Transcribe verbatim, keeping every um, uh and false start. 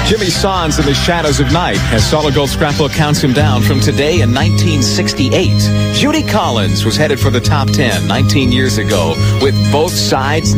Jimmy Sands in the Shadows of Night as Solid Gold Scrapbook counts him down from today in nineteen sixty-eight. Judy Collins was headed for the top ten nineteen years ago with Both Sides.